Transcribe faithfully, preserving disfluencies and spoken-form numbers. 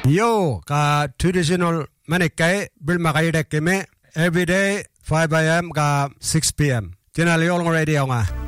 Yo ka traditional manikai bil makai dek keme every day five a m ka six p m Tinali all radio nga.